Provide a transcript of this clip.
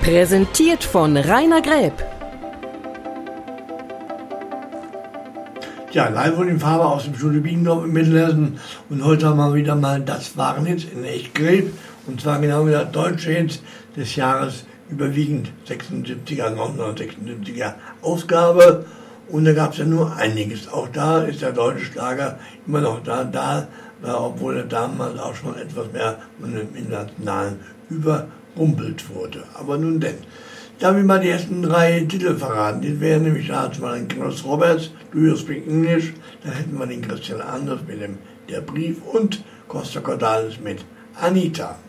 Präsentiert von Rainer Gräb. Ja, live und in Farbe aus dem Studio Biegendorf in Mittelhessen. Und heute haben wir wieder mal das waren Hits in echt Gräb. Und zwar genau wieder deutsche Hits des Jahres, überwiegend 76er, 1976er Ausgabe. Und da gab es ja nur einiges. Auch da ist der deutsche Schlager immer noch da, obwohl er damals auch schon etwas mehr von dem Internationalen überrumpelt wurde. Aber nun denn. Da habe ich mal die ersten 3 Titel verraten. Die wären nämlich mal den Chris Roberts, Do You Speak English? Dann hätten wir den Christian Anders mit dem Der Brief und Costa Cordalis mit Anita.